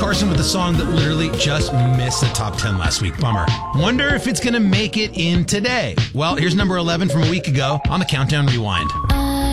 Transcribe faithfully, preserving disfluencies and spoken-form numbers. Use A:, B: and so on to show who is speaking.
A: Carson with a song that literally just missed the top ten last week. Bummer. Wonder if it's going to make it in today. Well, here's number eleven from a week ago on the Countdown Rewind.